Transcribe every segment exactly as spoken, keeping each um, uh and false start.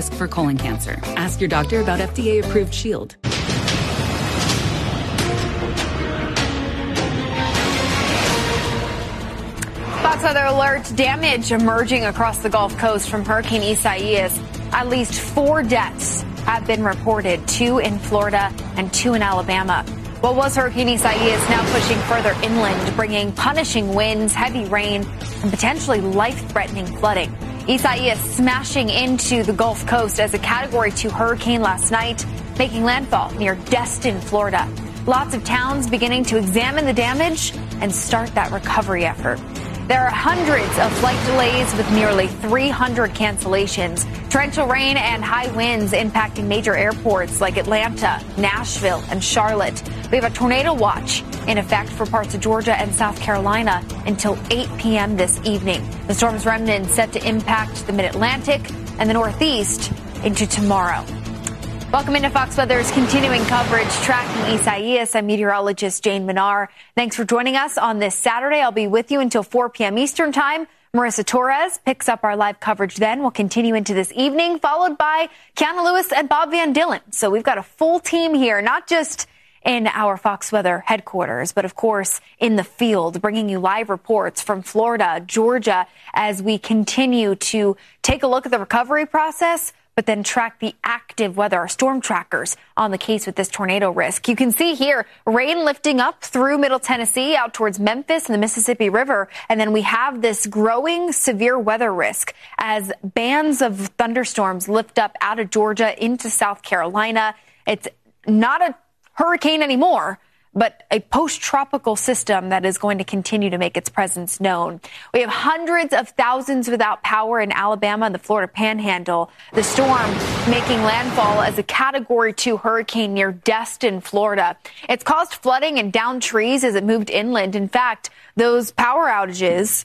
risk for colon cancer. Ask your doctor about F D A-approved Shield. Fox Weather Alert. Damage emerging across the Gulf Coast from Hurricane Isaias. At least four deaths have been reported, two in Florida and two in Alabama. What was Hurricane Isaias now pushing further inland, bringing punishing winds, heavy rain, and potentially life-threatening flooding. Isaias smashing into the Gulf Coast as a Category two hurricane last night, making landfall near Destin, Florida. Lots of towns beginning to examine the damage and start that recovery effort. There are hundreds of flight delays with nearly three hundred cancellations. Torrential rain and high winds impacting major airports like Atlanta, Nashville, and Charlotte. We have a tornado watch in effect for parts of Georgia and South Carolina until eight p.m. this evening. The storm's remnant set to impact the mid-Atlantic and the Northeast into tomorrow. Welcome into Fox Weather's continuing coverage tracking Isaias. I'm meteorologist Jane Minar. Thanks for joining us on this Saturday. I'll be with you until four p.m. Eastern Time. Marissa Torres picks up our live coverage then. We'll continue into this evening, followed by Kiana Lewis and Bob Van Dillen. So we've got a full team here, not just in our Fox Weather headquarters, but of course in the field, bringing you live reports from Florida, Georgia, as we continue to take a look at the recovery process, but then track the active weather, our storm trackers on the case with this tornado risk. You can see here rain lifting up through Middle Tennessee out towards Memphis and the Mississippi River. And then we have this growing severe weather risk as bands of thunderstorms lift up out of Georgia into South Carolina. It's not a hurricane anymore, but a post-tropical system that is going to continue to make its presence known. We have hundreds of thousands without power in Alabama and the Florida Panhandle. The storm making landfall as a Category two hurricane near Destin, Florida. It's caused flooding and downed trees as it moved inland. In fact, those power outages,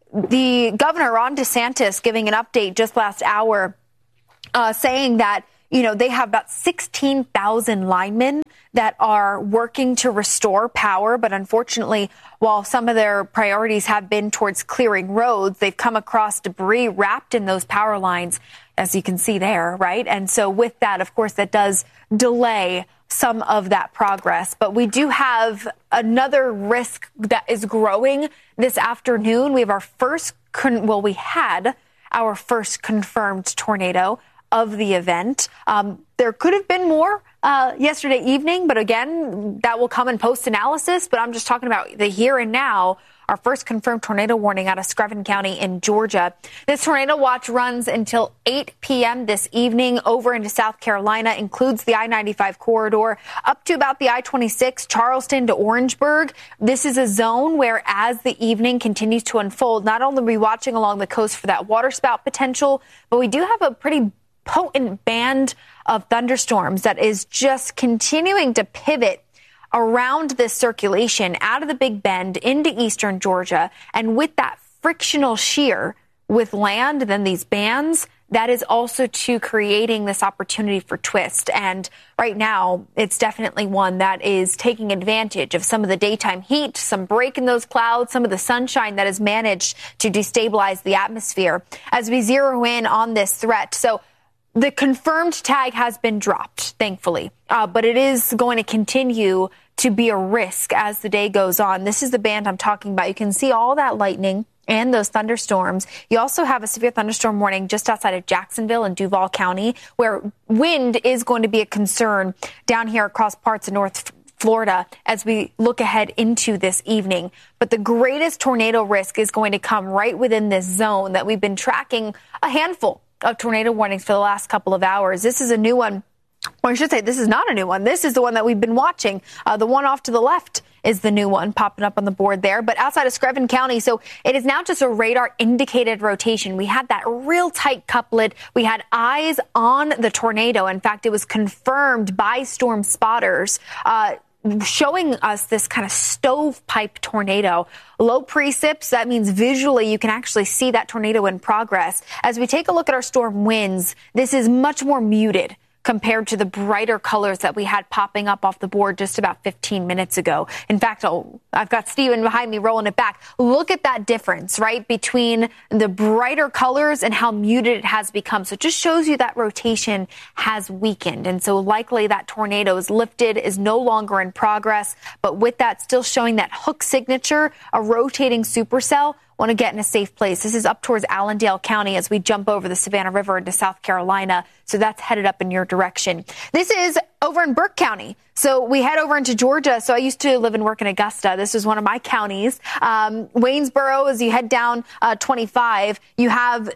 the governor, Ron DeSantis, giving an update just last hour, uh, saying that you know, they have about sixteen thousand linemen that are working to restore power. But unfortunately, while some of their priorities have been towards clearing roads, they've come across debris wrapped in those power lines, as you can see there, right? And so with that, of course, that does delay some of that progress. But we do have another risk that is growing this afternoon. We have our first, con- well, we had our first confirmed tornado of the event. Um, there could have been more uh, yesterday evening, but again, that will come in post-analysis. But I'm just talking about the here and now. Our first confirmed tornado warning out of Screven County in Georgia. This tornado watch runs until eight p.m. this evening over into South Carolina, includes the I ninety-five corridor up to about the I twenty-six, Charleston to Orangeburg. This is a zone where, as the evening continues to unfold, not only are we watching along the coast for that waterspout potential, but we do have a pretty potent band of thunderstorms that is just continuing to pivot around this circulation out of the Big Bend into eastern Georgia. And with that frictional shear with land, then these bands, that is also to creating this opportunity for twist. And right now, it's definitely one that is taking advantage of some of the daytime heat, some break in those clouds, some of the sunshine that has managed to destabilize the atmosphere as we zero in on this threat. So the confirmed tag has been dropped, thankfully, uh, but it is going to continue to be a risk as the day goes on. This is the band I'm talking about. You can see all that lightning and those thunderstorms. You also have a severe thunderstorm warning just outside of Jacksonville and Duval County, where wind is going to be a concern down here across parts of North Florida as we look ahead into this evening. But the greatest tornado risk is going to come right within this zone that we've been tracking a handful of tornado warnings for the last couple of hours. This is a new one. Or I should say, this is not a new one. This is the one that we've been watching. Uh, the one off to the left is the new one popping up on the board there. But outside of Screven County, so it is now just a radar indicated rotation. We had that real tight couplet. We had eyes on the tornado. In fact, it was confirmed by storm spotters, uh, showing us this kind of stovepipe tornado. Low precipits, that means visually you can actually see that tornado in progress. As we take a look at our storm winds, this is much more muted compared to the brighter colors that we had popping up off the board just about fifteen minutes ago. In fact, oh, I've got Steven behind me rolling it back. Look at that difference, right, between the brighter colors and how muted it has become. So it just shows you that rotation has weakened. And so likely that tornado is lifted, is no longer in progress. But with that, still showing that hook signature, a rotating supercell. Want to get in a safe place. This is up towards Allendale County as we jump over the Savannah River into South Carolina. So that's headed up in your direction. This is over in Burke County. So we head over into Georgia. So I used to live and work in Augusta. This is one of my counties. Um, Waynesboro, as you head down uh, twenty-five, you have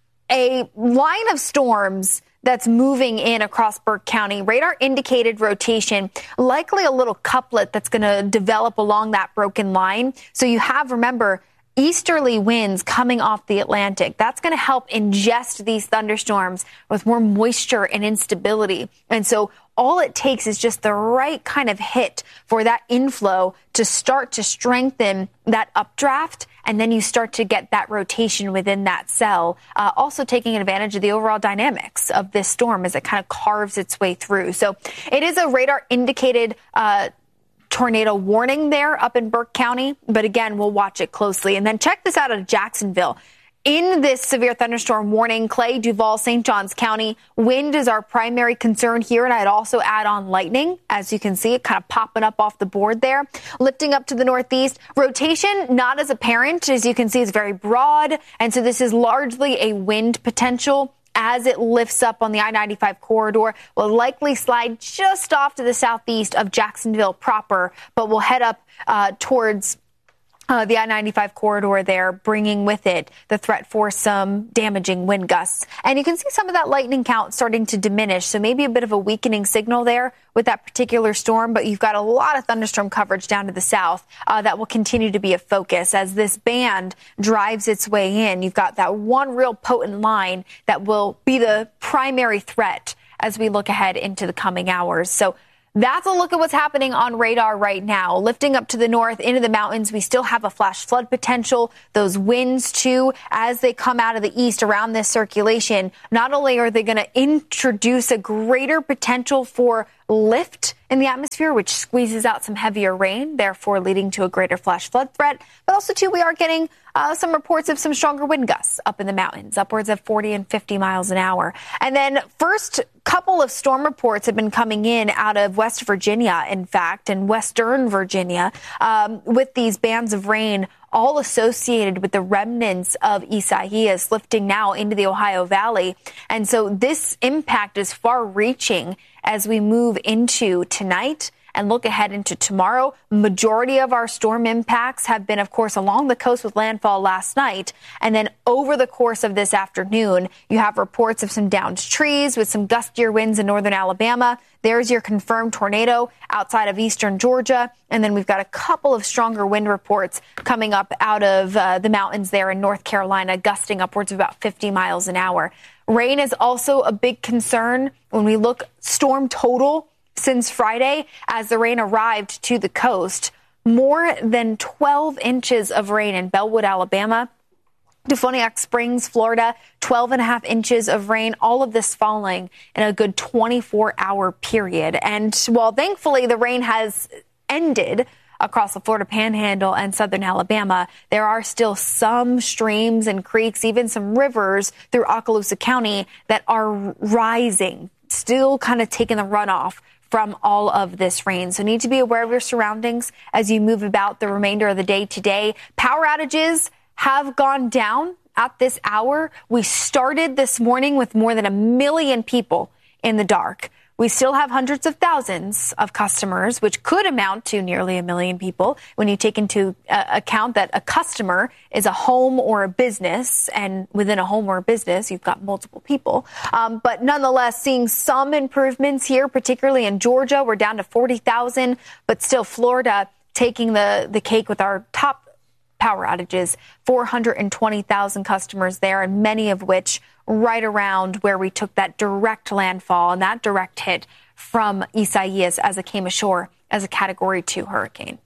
a line of storms that's moving in across Burke County. Radar indicated rotation, likely a little couplet that's going to develop along that broken line. So you have, remember, easterly winds coming off the Atlantic. That's going to help ingest these thunderstorms with more moisture and instability. And so all it takes is just the right kind of hit for that inflow to start to strengthen that updraft. And then you start to get that rotation within that cell, uh, also taking advantage of the overall dynamics of this storm as it kind of carves its way through. So it is a radar indicated uh tornado warning there up in Burke County. But again, we'll watch it closely. And then check this out of Jacksonville. In this severe thunderstorm warning, Clay, Duval, Saint Johns County, wind is our primary concern here. And I'd also add on lightning. As you can see, it kind of popping up off the board there, lifting up to the northeast. Rotation, not as apparent. As you can see, is very broad. And so this is largely a wind potential. As it lifts up on the I ninety-five corridor, will likely slide just off to the southeast of Jacksonville proper, but will head up uh, towards uh, the I ninety-five corridor there, bringing with it the threat for some damaging wind gusts. And you can see some of that lightning count starting to diminish, so maybe a bit of a weakening signal there with that particular storm, but you've got a lot of thunderstorm coverage down to the south uh, that will continue to be a focus as this band drives its way in. You've got that one real potent line that will be the primary threat as we look ahead into the coming hours. So that's a look at what's happening on radar right now. Lifting up to the north into the mountains, we still have a flash flood potential. Those winds, too, as they come out of the east around this circulation, not only are they going to introduce a greater potential for lift in the atmosphere, which squeezes out some heavier rain, therefore leading to a greater flash flood threat. But also, too, we are getting uh, some reports of some stronger wind gusts up in the mountains, upwards of forty and fifty miles an hour. And then first couple of storm reports have been coming in out of West Virginia, in fact, and Western Virginia, um, with these bands of rain all associated with the remnants of Isaias lifting now into the Ohio Valley. And so this impact is far reaching as we move into tonight and look ahead into tomorrow. Majority of our storm impacts have been, of course, along the coast with landfall last night. And then over the course of this afternoon, you have reports of some downed trees with some gustier winds in northern Alabama. There's your confirmed tornado outside of eastern Georgia. And then we've got a couple of stronger wind reports coming up out of uh, the mountains there in North Carolina, gusting upwards of about fifty miles an hour. Rain is also a big concern when we look storm total since Friday as the rain arrived to the coast. More than twelve inches of rain in Bellwood, Alabama. Defoniac Springs, Florida, twelve and a half inches of rain, all of this falling in a good twenty-four hour period. And while thankfully the rain has ended across the Florida Panhandle and southern Alabama, there are still some streams and creeks, even some rivers through Okaloosa County that are rising, still kind of taking the runoff from all of this rain. So need to be aware of your surroundings as you move about the remainder of the day today. Power outages have gone down at this hour. We started this morning with more than a million people in the dark. We still have hundreds of thousands of customers, which could amount to nearly a million people when you take into uh, account that a customer is a home or a business, and within a home or a business, you've got multiple people. Um, but nonetheless, seeing some improvements here, particularly in Georgia. We're down to forty thousand, but still Florida taking the, the cake with our top power outages, four hundred twenty thousand customers there, and many of which right around where we took that direct landfall and that direct hit from Isaias as it came ashore as a Category two hurricane.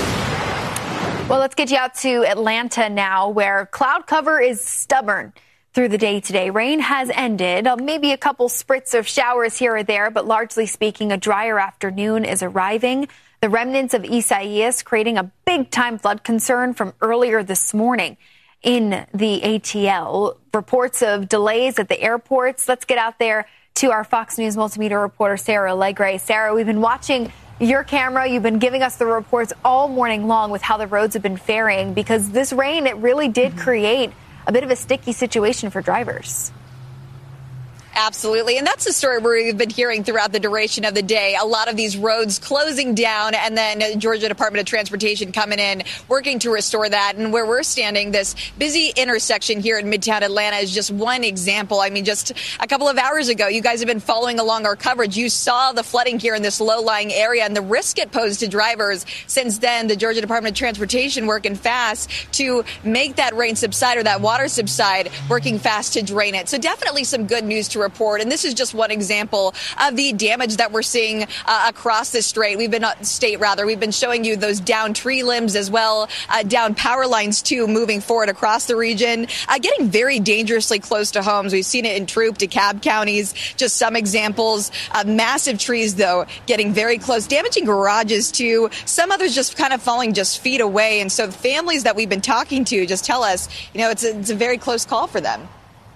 Well, let's get you out to Atlanta now, where cloud cover is stubborn through the day today. Rain has ended, uh, maybe a couple spritz of showers here or there, but largely speaking, a drier afternoon is arriving. The remnants of Isaias creating a big-time flood concern from earlier this morning in the A T L. Reports of delays at the airports. Let's get out there to our Fox News multimedia reporter, Sarah Allegre. Sarah, we've been watching your camera. You've been giving us the reports all morning long with how the roads have been faring, because this rain, it really did create a bit of a sticky situation for drivers. Absolutely. And that's the story we've been hearing throughout the duration of the day. A lot of these roads closing down, and then Georgia Department of Transportation coming in, working to restore that. And where we're standing, this busy intersection here in Midtown Atlanta is just one example. I mean, just a couple of hours ago, you guys have been following along our coverage. You saw the flooding here in this low-lying area and the risk it posed to drivers. Since then, the Georgia Department of Transportation working fast to make that rain subside or that water subside, working fast to drain it. So definitely some good news to report. And this is just one example of the damage that we're seeing uh, across the state. We've been uh, state rather. We've been showing you those down tree limbs as well, uh, down power lines too, moving forward across the region, uh, getting very dangerously close to homes. We've seen it in Troup, DeKalb counties. Just some examples. Uh, massive trees, though, getting very close, damaging garages too. Some others just kind of falling just feet away. And so the families that we've been talking to just tell us, you know, it's a, it's a very close call for them.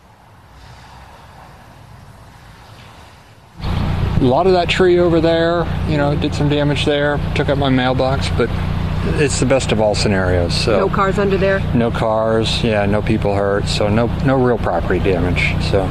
A lot of that tree over there, you know, did some damage there, took up my mailbox, but it's the best of all scenarios. So no cars under there? No cars, yeah, no people hurt, so no no real property damage. So.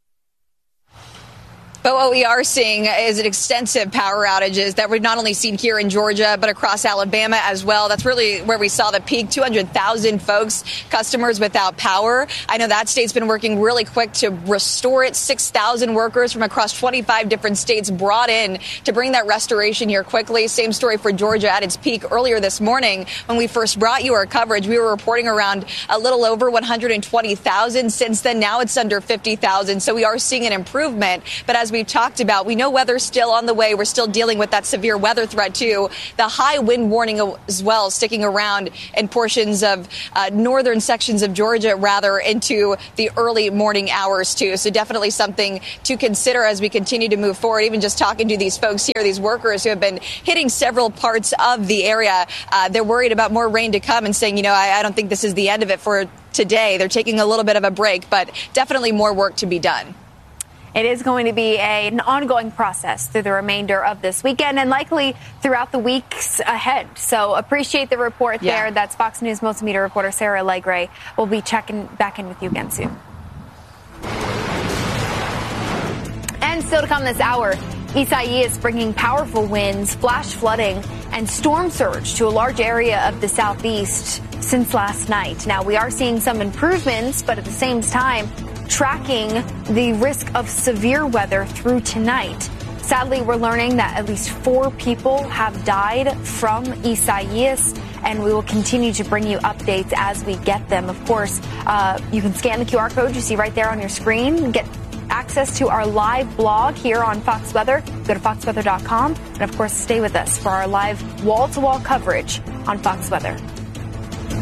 But what we are seeing is an extensive power outages that we've not only seen here in Georgia, but across Alabama as well. That's really where we saw the peak, two hundred thousand folks, customers without power. I know that state's been working really quick to restore it. six thousand workers from across twenty-five different states brought in to bring that restoration here quickly. Same story for Georgia at its peak earlier this morning. When we first brought you our coverage, we were reporting around a little over one hundred twenty thousand. Since then, now it's under fifty thousand. So we are seeing an improvement. But as we've talked about, we know weather's still on the way. We're still dealing with that severe weather threat, too. The high wind warning as well sticking around in portions of uh, northern sections of Georgia, rather, into the early morning hours, too. So definitely something to consider as we continue to move forward. Even just talking to these folks here, these workers who have been hitting several parts of the area, uh, they're worried about more rain to come and saying, you know, I, I don't think this is the end of it for today. They're taking a little bit of a break, but definitely more work to be done. It is going to be a, an ongoing process through the remainder of this weekend and likely throughout the weeks ahead. So appreciate the report yeah. there. That's Fox News multimedia reporter Sarah Allegre. We'll be checking back in with you again soon. And still to come this hour, Isaias bringing powerful winds, flash flooding, and storm surge to a large area of the southeast since last night. Now, we are seeing some improvements, but at the same time, tracking the risk of severe weather through tonight. Sadly, we're learning that at least four people have died from Isaias, and we will continue to bring you updates as we get them. Of course, uh, you can scan the Q R code you see right there on your screen, get access to our live blog here on Fox Weather. Go to fox weather dot com, and of course, stay with us for our live wall-to-wall coverage on Fox Weather.